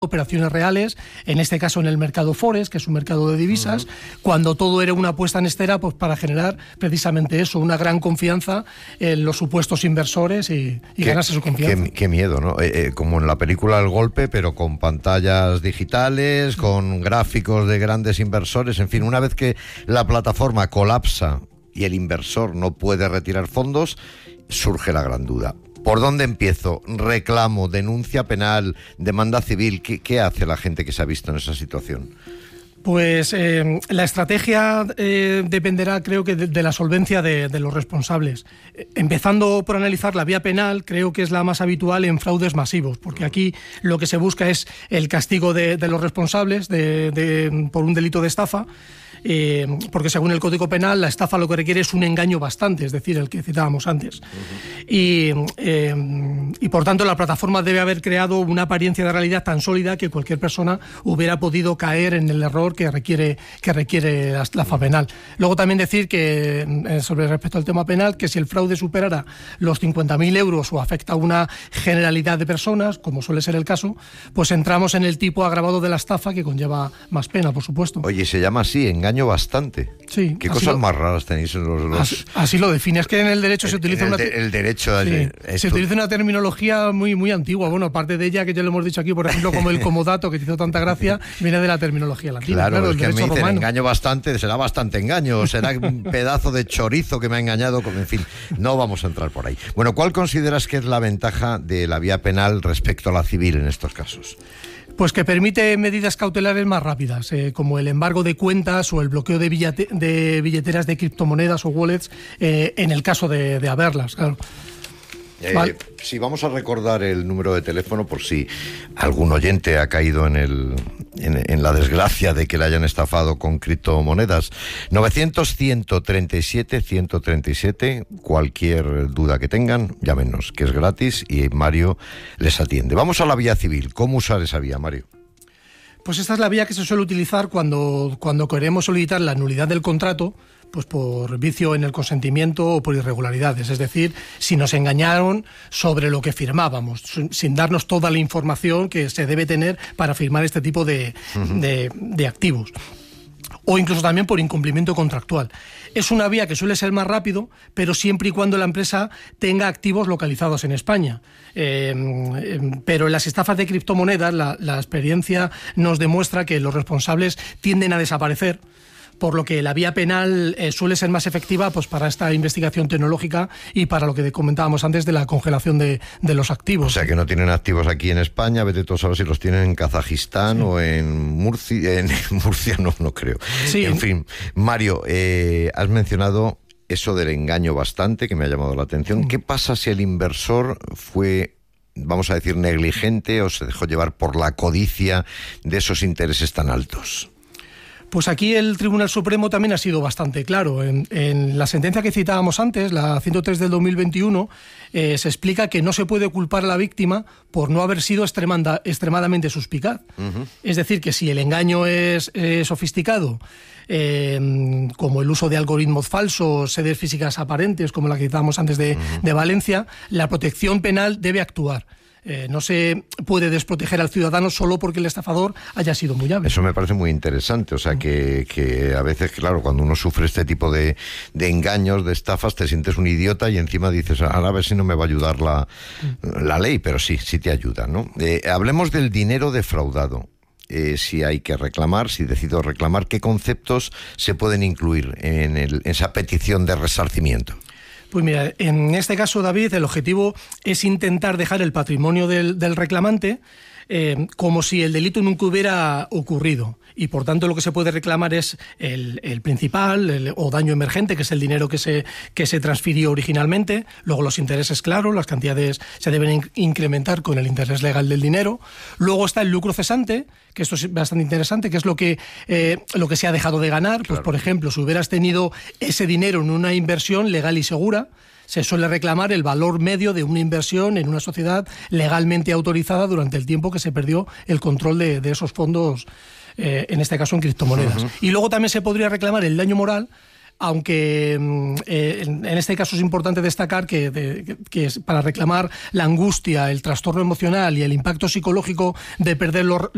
operaciones reales, en este caso en el mercado Forex, que es un mercado de divisas, cuando todo era una puesta en estera, pues para generar precisamente eso, una gran confianza en los supuestos inversores y ganarse su confianza. Qué miedo, ¿no? Como en la película El Golpe, pero con pantallas digitales, con gráficos de grandes inversores, en fin, una vez que la plataforma colapsa y el inversor no puede retirar fondos, surge la gran duda. ¿Por dónde empiezo? ¿Reclamo, denuncia penal, demanda civil? ¿Qué hace la gente que se ha visto en esa situación? Pues la estrategia dependerá, creo que, de la solvencia de los responsables. Empezando por analizar la vía penal, creo que es la más habitual en fraudes masivos, porque aquí lo que se busca es el castigo de los responsables por un delito de estafa. Porque según el Código Penal la estafa lo que requiere es un engaño bastante, es decir, el que citábamos antes. Y por tanto la plataforma debe haber creado una apariencia de realidad tan sólida que cualquier persona hubiera podido caer en el error que requiere la estafa penal. Luego también decir que, sobre respecto al tema penal, que si el fraude superara los 50.000 euros o afecta a una generalidad de personas, como suele ser el caso, pues entramos en el tipo agravado de la estafa, que conlleva más pena, por supuesto. Oye, se llama así, engaño bastante. Sí. ¿Qué cosas más raras tenéis en los... Así lo define. Es que en el derecho se utiliza el derecho... se utiliza una terminología muy, muy antigua. Bueno, aparte de ella, que ya lo hemos dicho aquí, por ejemplo, como el comodato, que te hizo tanta gracia, viene de la terminología latina. Claro, es que me dicen romano. Engaño bastante, será bastante engaño, será un pedazo de chorizo que me ha engañado, en fin, no vamos a entrar por ahí. Bueno, ¿cuál consideras que es la ventaja de la vía penal respecto a la civil en estos casos? Pues que permite medidas cautelares más rápidas, como el embargo de cuentas o el bloqueo de billeteras de criptomonedas o wallets, en el caso de haberlas, claro. Si vamos a recordar el número de teléfono por si algún oyente ha caído en la desgracia de que le hayan estafado con criptomonedas. 900-137-137, cualquier duda que tengan, llámenos, que es gratis y Mario les atiende. Vamos a la vía civil. ¿Cómo usar esa vía, Mario? Pues esta es la vía que se suele utilizar cuando queremos solicitar la nulidad del contrato, pues por vicio en el consentimiento o por irregularidades, es decir, si nos engañaron sobre lo que firmábamos, sin darnos toda la información que se debe tener para firmar este tipo de activos. O incluso también por incumplimiento contractual. Es una vía que suele ser más rápido, pero siempre y cuando la empresa tenga activos localizados en España. Pero en las estafas de criptomonedas la experiencia nos demuestra que los responsables tienden a desaparecer, por lo que la vía penal suele ser más efectiva, pues, para esta investigación tecnológica y para lo que comentábamos antes de la congelación de los activos. O sea, que no tienen activos aquí en España, vete tú a saber si los tienen en Kazajistán o en Murcia. En Murcia no creo. Sí. En fin, Mario, has mencionado eso del engaño bastante, que me ha llamado la atención. ¿Qué pasa si el inversor fue, vamos a decir, negligente o se dejó llevar por la codicia de esos intereses tan altos? Pues aquí el Tribunal Supremo también ha sido bastante claro. En la sentencia que citábamos antes, la 103 del 2021, se explica que no se puede culpar a la víctima por no haber sido extremadamente suspicaz. Es decir, que si el engaño es sofisticado, como el uso de algoritmos falsos, sedes físicas aparentes, como la que citábamos antes de Valencia, la protección penal debe actuar. No se puede desproteger al ciudadano solo porque el estafador haya sido muy hábil. Eso me parece muy interesante, o sea que a veces, claro, cuando uno sufre este tipo de engaños, de estafas, te sientes un idiota y encima dices, a ver si no me va a ayudar la ley, pero sí te ayuda, ¿no? Hablemos del dinero defraudado. Si hay que reclamar, si decido reclamar, ¿qué conceptos se pueden incluir en esa petición de resarcimiento? Pues mira, en este caso, David, el objetivo es intentar dejar el patrimonio del reclamante como si el delito nunca hubiera ocurrido. Y por tanto lo que se puede reclamar es el principal o daño emergente, que es el dinero que se transfirió originalmente. Luego los intereses, claro, las cantidades se deben incrementar con el interés legal del dinero. Luego está el lucro cesante, que esto es bastante interesante, que es lo que se ha dejado de ganar. Claro. Pues por ejemplo, si hubieras tenido ese dinero en una inversión legal y segura, se suele reclamar el valor medio de una inversión en una sociedad legalmente autorizada durante el tiempo que se perdió el control de esos fondos, en este caso en criptomonedas. Y luego también se podría reclamar el daño moral, aunque en este caso es importante destacar que es para reclamar la angustia, el trastorno emocional y el impacto psicológico de perder